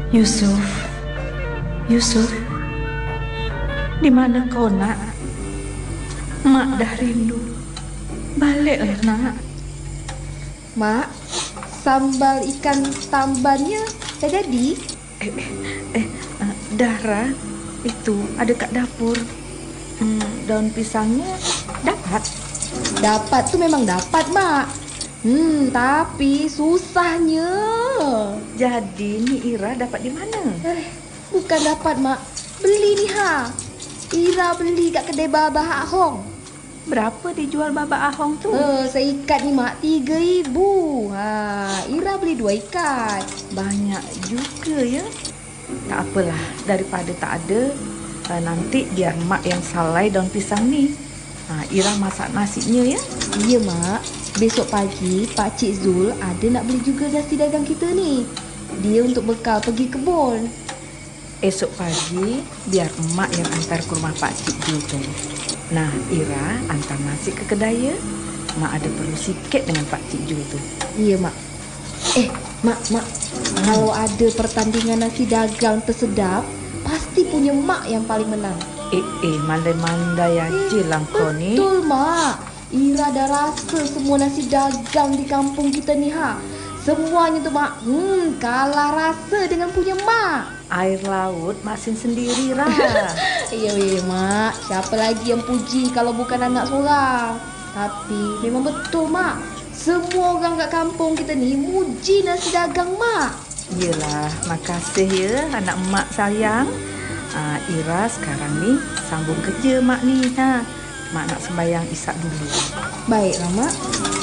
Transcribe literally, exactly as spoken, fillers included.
Yusuf, Yusuf, di mana kau nak? Mak dah rindu. Baliklah nak. Mak, sambal ikan tambannya dah jadi? Eh, eh, eh uh, Dahra, itu ada kat dapur. Hmm, daun pisangnya dapat? Dapat tu memang dapat, Mak. Hmm, tapi susahnya. Jadi ni Ira dapat di mana? Eh, bukan dapat, Mak. Beli ni ha. Ira beli kat kedai Baba Hak Hong. Berapa dijual Baba Ahong tu? Eh, seikat ni, Mak, tiga ribu. Ha, Ira beli dua ikat. Banyak juga ya. Tak apalah, daripada tak ada, uh, nanti biar mak yang salai daun pisang ni. Ha, Ira masak nasinya ya. Iya, Mak. Besok pagi Pak Cik Zul ada nak beli juga nasi dagang kita ni. Dia untuk bekal pergi kebun. Esok pagi biar emak yang antar ke rumah Pak Cik Zul tu. Nah, Ira antar nasi ke kedai ya. Mak ada perlu sikit dengan Pak Cik Zul tu. Iya, Mak. Eh, Mak, Mak. Hmm. Kalau ada pertandingan nasi dagang tersedap, pasti punya Mak yang paling menang. Eh, eh, mandai-mandai aja lah kau ni. Betul, Mak. Ira dah rasa semua nasi dagang di kampung kita ni ha. Semuanya tu, Mak, hmm, kalah rasa dengan punya Mak. Air laut masin sendiri lah. Iya, iya, Mak. Siapa lagi yang puji kalau bukan anak seorang? Tapi memang betul, Mak. Semua orang kat kampung kita ni muji nasi dagang Mak. Yelah, makasih ya anak emak sayang. Uh, Ira sekarang ni sambung kerja mak ni ha. Mak nak sembahyang Isyak dulu. Baiklah, Mak.